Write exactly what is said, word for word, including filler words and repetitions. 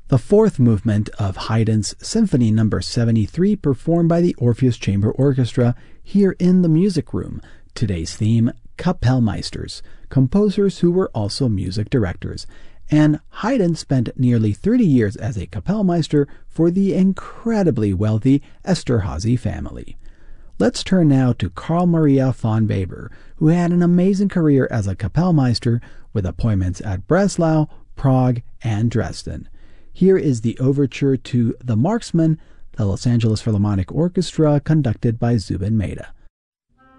the fourth movement of Haydn's Symphony Number seventy-three, performed by the Orpheus Chamber Orchestra here in the Music Room. Today's theme, Kapellmeisters, composers who were also music directors. And Haydn spent nearly thirty years as a Kapellmeister for the incredibly wealthy Esterházy family. Let's turn now to Carl Maria von Weber, who had an amazing career as a Kapellmeister with appointments at Breslau, Prague, and Dresden. Here is the overture to The Marksman, the Los Angeles Philharmonic Orchestra, conducted by Zubin Mehta.